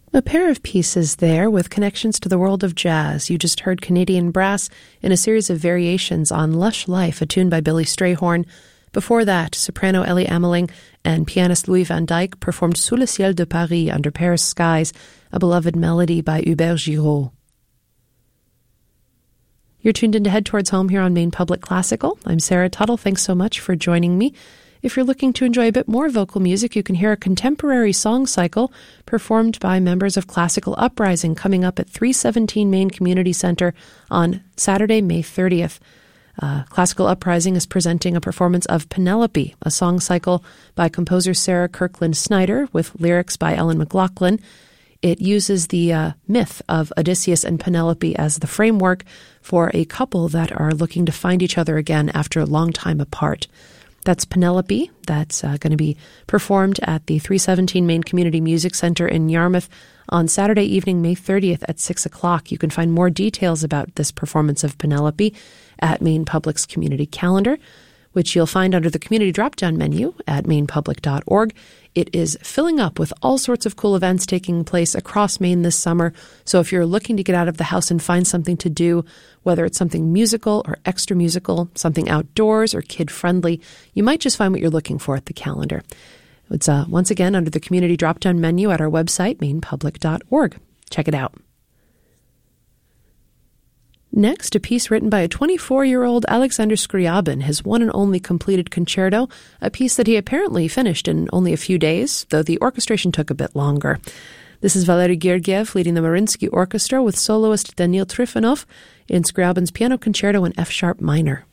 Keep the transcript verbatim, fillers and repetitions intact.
A pair of pieces there with connections to the world of jazz. You just heard Canadian Brass in a series of variations on Lush Life, a tune by Billy Strayhorn. Before that, soprano Ellie Ameling and pianist Louis Van Dyke performed Sous le ciel de Paris, Under Paris Skies, a beloved melody by Hubert Giraud. You're tuned in to Head Towards Home here on Maine Public Classical. I'm Sarah Tuttle. Thanks so much for joining me. If you're looking to enjoy a bit more vocal music, you can hear a contemporary song cycle performed by members of Classical Uprising coming up at three seventeen Maine Community Center on Saturday, May thirtieth. Uh, Classical Uprising is presenting a performance of Penelope, a song cycle by composer Sarah Kirkland Snyder with lyrics by Ellen McLaughlin. It uses the uh, myth of Odysseus and Penelope as the framework for a couple that are looking to find each other again after a long time apart. That's Penelope. That's uh, going to be performed at the three seventeen Maine Community Music Center in Yarmouth on Saturday evening, May thirtieth at six o'clock. You can find more details about this performance of Penelope at Maine Public's community calendar, which you'll find under the community drop-down menu at maine public dot org. It is filling up with all sorts of cool events taking place across Maine this summer. So if you're looking to get out of the house and find something to do, whether it's something musical or extra musical, something outdoors or kid-friendly, you might just find what you're looking for at the calendar. It's uh, once again under the community drop-down menu at our website, maine public dot org. Check it out. Next, a piece written by a twenty-four-year-old Alexander Scriabin, his one and only completed concerto, a piece that he apparently finished in only a few days, though the orchestration took a bit longer. This is Valery Gergiev leading the Mariinsky Orchestra with soloist Daniil Trifonov in Scriabin's piano concerto in F-sharp minor.